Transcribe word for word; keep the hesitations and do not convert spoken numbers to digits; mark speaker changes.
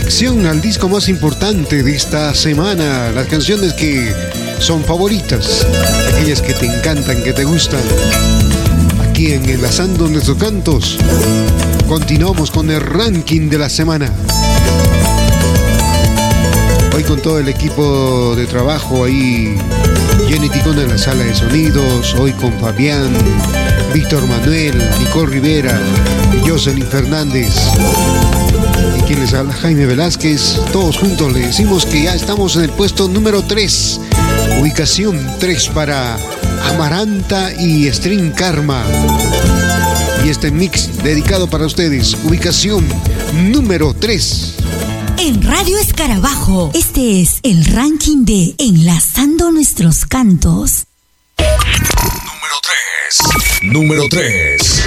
Speaker 1: reacción al disco más importante de esta semana. Las canciones que son favoritas, aquellas que te encantan, que te gustan. Aquí en Enlazando Nuestros Cantos, continuamos con el ranking de la semana. Hoy con todo el equipo de trabajo ahí, Jenny Ticona en la sala de sonidos, hoy con Fabián, Víctor Manuel, Nicole Rivera y Jocelyn Fernández. Y quien les habla, Jaime Velázquez. Todos juntos le decimos que ya estamos en el puesto número tres. Ubicación tres para Amaranta y String Karma. Y este mix dedicado para ustedes. Ubicación número tres.
Speaker 2: En Radio Escarabajo, este es el ranking de Enlazando Nuestros Cantos.
Speaker 3: Número tres. Número tres.